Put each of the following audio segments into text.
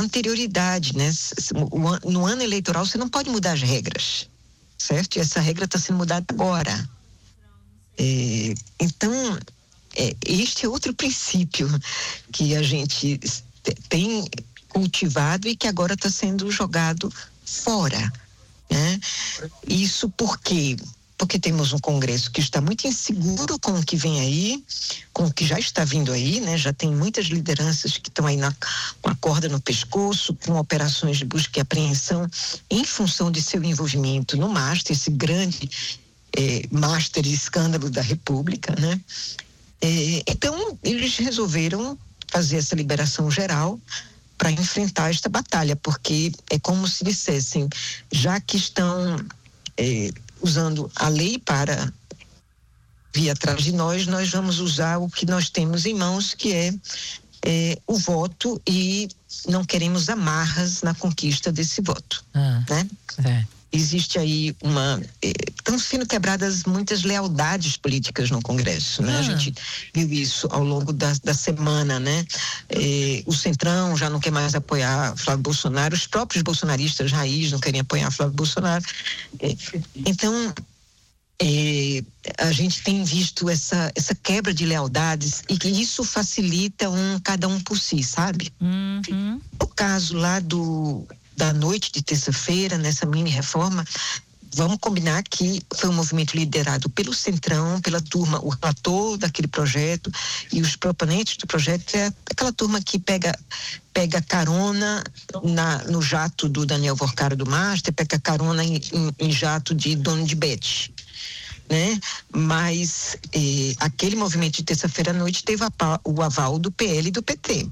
anterioridade, né? No ano eleitoral você não pode mudar as regras, certo? E essa regra está sendo mudada agora. Então, este é outro princípio que a gente tem cultivado e que agora está sendo jogado fora, né? Isso porque temos um Congresso que está muito inseguro com o que vem aí, com o que já está vindo aí, né? Já tem muitas lideranças que estão aí com a corda no pescoço, com operações de busca e apreensão em função de seu envolvimento no MAST, esse grande master e escândalo da República, né? Então, eles resolveram fazer essa liberação geral para enfrentar esta batalha, porque é como se dissessem, já que estão usando a lei para vir atrás de nós vamos usar o que nós temos em mãos, que é o voto, e não queremos amarras na conquista desse voto, né? Existe aí estão sendo quebradas muitas lealdades políticas no Congresso, né? A gente viu isso ao longo da semana, né? O Centrão já não quer mais apoiar Flávio Bolsonaro, os próprios bolsonaristas raiz não querem apoiar Flávio Bolsonaro. Então, a gente tem visto essa quebra de lealdades, e que isso facilita cada um por si, sabe? O caso lá da noite de terça-feira, nessa mini reforma, vamos combinar que foi um movimento liderado pelo Centrão, pela turma, o relator daquele projeto e os proponentes do projeto, é aquela turma que pega carona no jato do Daniel Vorcara do Master, pega carona em jato de dono de Bet, né? Mas aquele movimento de terça-feira à noite teve o aval do PL e do PT.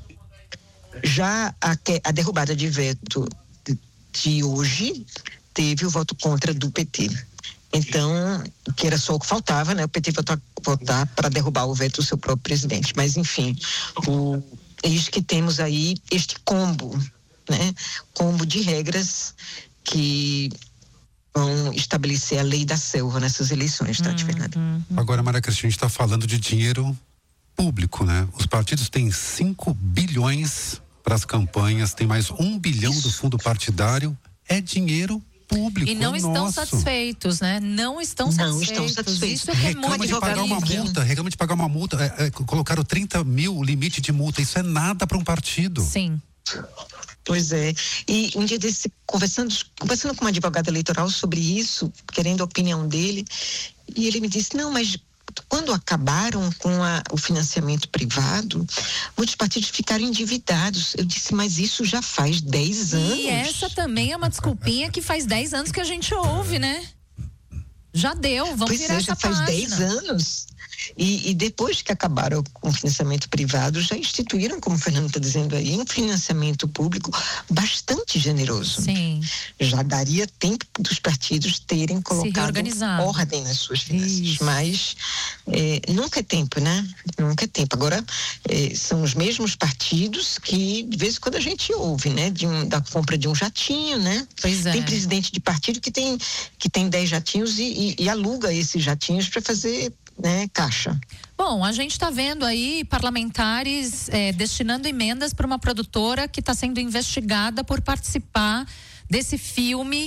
Já a derrubada de veto de hoje teve o voto contra do PT. Então, que era só o que faltava, né? O PT votar para derrubar o veto do seu próprio presidente. Mas, enfim, é isso que temos aí, este combo, né? Combo de regras que vão estabelecer a lei da selva nessas eleições, Tati Fernanda. Agora, Maria Cristina, a gente está falando de dinheiro público, né? Os partidos têm 5 bilhões para as campanhas, tem mais 1 bilhão do fundo partidário, é dinheiro público. E não estão satisfeitos, né? Não estão satisfeitos. Isso é que reclama de pagar uma multa, colocaram 30 mil limite de multa, isso é nada para um partido. Sim. Pois é, e um dia desse, conversando com um advogado eleitoral sobre isso, querendo a opinião dele, e ele me disse, não, mas quando acabaram com o financiamento privado, muitos partidos ficaram endividados. Eu disse, mas isso já faz 10 anos. E essa também é uma desculpinha que faz 10 anos que a gente ouve, né? Já deu, vamos virar essa página. Já faz 10 anos. E depois que acabaram com o financiamento privado, já instituíram, como o Fernando está dizendo aí, um financiamento público bastante generoso. Sim. Já daria tempo dos partidos terem colocado ordem nas suas finanças. Isso. Mas nunca é tempo, né? Nunca é tempo. Agora, são os mesmos partidos que, de vez em quando, a gente ouve, né? Da compra de um jatinho, né? Pois é. Tem presidente de partido que tem 10 jatinhos e aluga esses jatinhos para fazer, né, caixa. Bom, a gente está vendo aí parlamentares destinando emendas para uma produtora que está sendo investigada por participar desse filme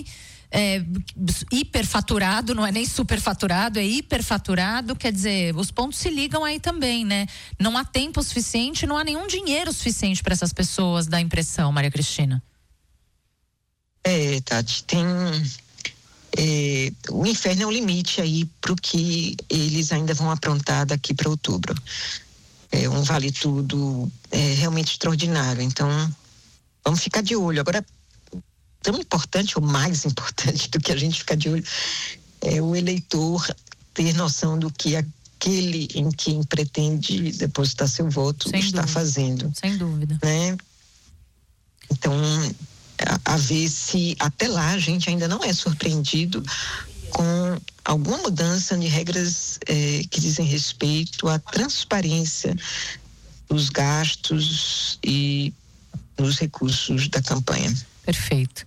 hiperfaturado, não é nem superfaturado, é hiperfaturado, quer dizer, os pontos se ligam aí também, né? Não há tempo suficiente, não há nenhum dinheiro suficiente para essas pessoas, dá a impressão, Maria Cristina. Tati, o inferno é o limite aí pro que eles ainda vão aprontar daqui para outubro. É um vale tudo realmente extraordinário. Então, vamos ficar de olho. Agora, tão importante ou mais importante do que a gente ficar de olho é o eleitor ter noção do que aquele em quem pretende depositar seu voto está fazendo. Sem dúvida. Né? Então, a ver se até lá a gente ainda não é surpreendido com alguma mudança de regras que dizem respeito à transparência dos gastos e nos recursos da campanha. Perfeito.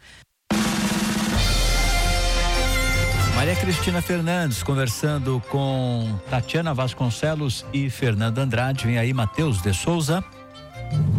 Maria Cristina Fernandes conversando com Tatiana Vasconcelos e Fernanda Andrade. Vem aí Matheus de Souza.